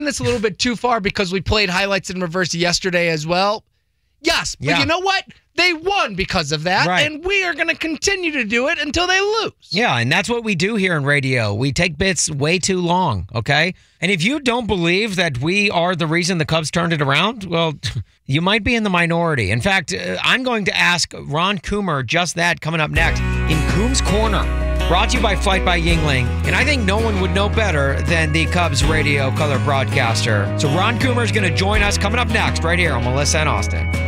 this a little bit too far because we played highlights in reverse yesterday as well. Yes, but you know what? They won because of that, and we are going to continue to do it until they lose. Yeah, and that's what we do here in radio. We take bits way too long, okay? And if you don't believe that we are the reason the Cubs turned it around, well, you might be in the minority. In fact, I'm going to ask Ron Coomer just that coming up next in Coombs Corner, brought to you by Flight by Yingling. And I think no one would know better than the Cubs radio color broadcaster. So Ron Coomer is going to join us coming up next right here on Melissa and Austin.